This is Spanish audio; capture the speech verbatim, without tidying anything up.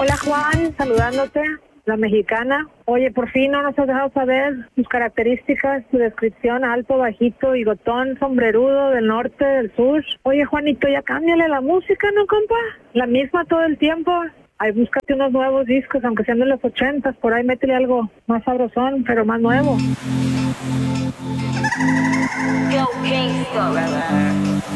Hola Juan, saludándote, la mexicana. Oye, por fin no nos has dejado saber tus características, tu descripción, alto, bajito, bigotón, sombrerudo, del norte, del sur. Oye Juanito, ya cámbiale la música, ¿no, compa? La misma todo el tiempo. Ahí búscate unos nuevos discos, aunque sean de los ochentas, por ahí métele algo más sabrosón, pero más nuevo. Go Kingston.